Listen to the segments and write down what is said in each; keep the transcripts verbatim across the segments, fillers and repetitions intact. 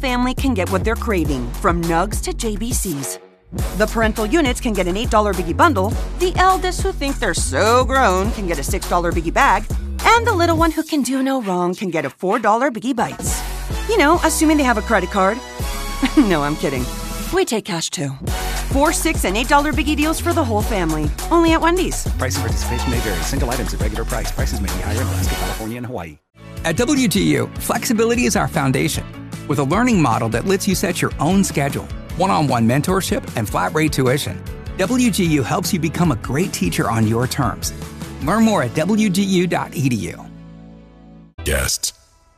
family can get what they're craving, from Nugs to J B Cs. The parental units can get an eight dollar Biggie Bundle, the eldest who think they're so grown can get a six dollar Biggie Bag, and the little one who can do no wrong can get a four dollar Biggie Bites. You know, assuming they have a credit card. No, I'm kidding. We take cash too. Four, six, and eight dollar Biggie deals for the whole family. Only at Wendy's. Price and participation may vary. Single items at regular price. Prices may be higher in Alaska, California, and Hawaii. At W G U, flexibility is our foundation. With a learning model that lets you set your own schedule, one-on-one mentorship, and flat-rate tuition, W G U helps you become a great teacher on your terms. Learn more at W G U dot E D U. Guests.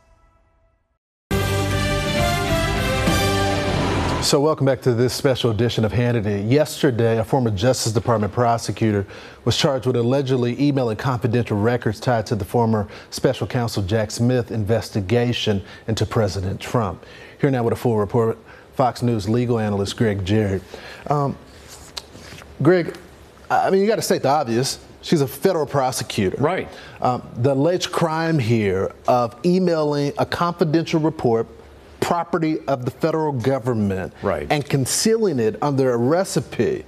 So welcome back to this special edition of Hannity. Yesterday, a former Justice Department prosecutor was charged with allegedly emailing confidential records tied to the former special counsel Jack Smith investigation into President Trump. Here now with a full report, Fox News legal analyst Greg Jarrett. Um, Greg, I mean, you got to state the obvious. She's a federal prosecutor. Right. Um, the alleged crime here of emailing a confidential report, property of the federal government, right, and concealing it under a recipe,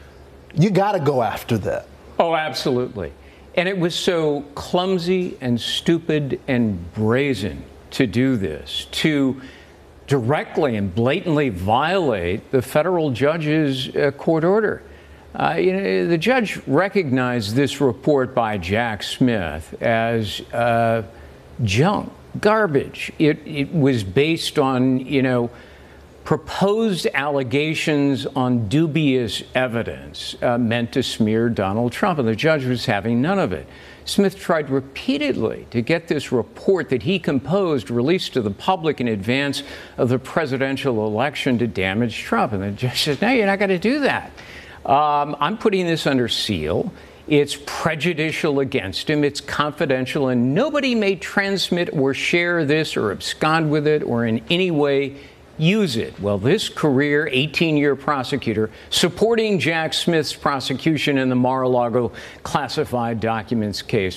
you got to go after that. Oh, absolutely. And it was so clumsy and stupid and brazen to do this, to directly and blatantly violate the federal judge's uh, court order. Uh, you know, the judge recognized this report by Jack Smith as uh, junk. Garbage. It, it was based on, you know, proposed allegations on dubious evidence uh, meant to smear Donald Trump, and the judge was having none of it. Smith tried repeatedly to get this report that he composed released to the public in advance of the presidential election to damage Trump, and the judge said, no, you're not going to do that. Um, I'm putting this under seal. It's prejudicial against him. It's confidential, and nobody may transmit or share this or abscond with it or in any way use it. Well, this career eighteen-year prosecutor supporting Jack Smith's prosecution in the Mar-a-Lago classified documents case,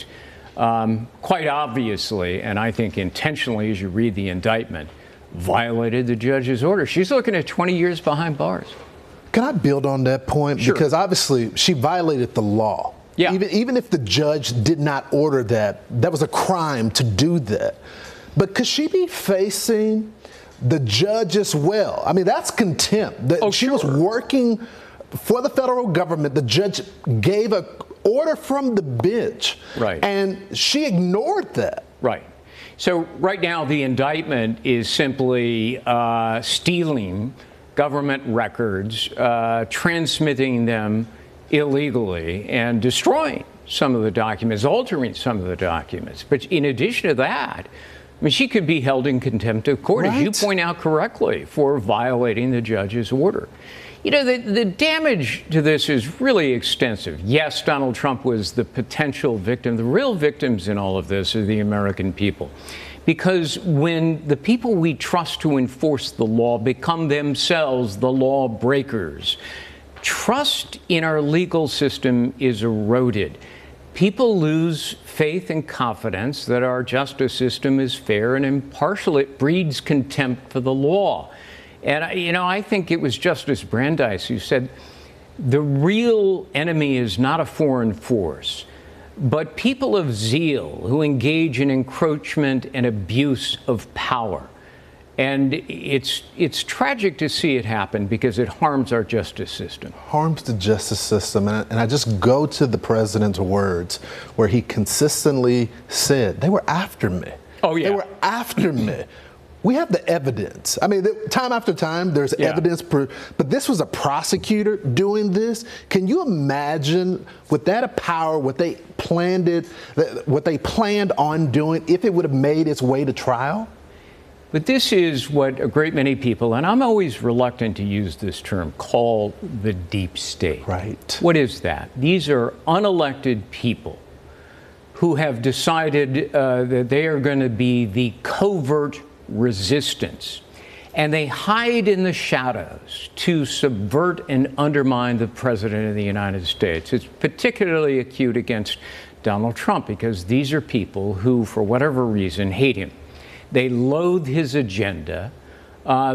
um, quite obviously, and I think intentionally as you read the indictment, violated the judge's order. She's looking at twenty years behind bars. Can I build on that point? Sure. Because obviously she violated the law. Yeah. Even, even if the judge did not order that, that was a crime to do that. But could she be facing the judge as well? I mean, that's contempt. The, oh, she sure. was working for the federal government. The judge gave an order from the bench. Right. And she ignored that. Right. So right now the indictment is simply uh, stealing government records, uh, transmitting them illegally, and destroying some of the documents, altering some of the documents. But in addition to that, I mean, she could be held in contempt of court, right, as you point out correctly, for violating the judge's order. You know, the, the damage to this is really extensive. Yes, Donald Trump was the potential victim. The real victims in all of this are the American people. Because when the people we trust to enforce the law become themselves the law breakers, trust in our legal system is eroded. People lose faith and confidence that our justice system is fair and impartial. It breeds contempt for the law. And, you know, I think it was Justice Brandeis who said, the real enemy is not a foreign force, but people of zeal who engage in encroachment and abuse of power. And it's it's tragic to see it happen because it harms our justice system. Harms the justice system. And I, and I just go to the president's words where he consistently said, they were after me. Oh, yeah. They were after me. We have the evidence. I mean, time after time, there's yeah. evidence, per, but this was a prosecutor doing this. Can you imagine, with that power, what they planned it, what they planned on doing, if it would have made its way to trial? But this is what a great many people, and I'm always reluctant to use this term, call the deep state. Right. What is that? These are unelected people who have decided uh, that they are going to be the covert resistance, and they hide in the shadows to subvert and undermine the president of the United States. It's particularly acute against Donald Trump because these are people who, for whatever reason, hate him. They loathe his agenda. Uh,